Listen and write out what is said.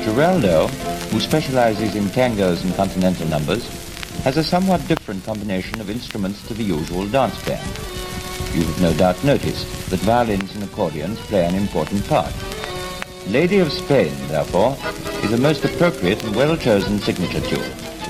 Giraldo, who specializes in tangos and continental numbers, has a somewhat different combination of instruments to the usual dance band. You have no doubt noticed that violins and accordions play an important part. Lady of Spain, therefore, is a most appropriate and well-chosen signature tune.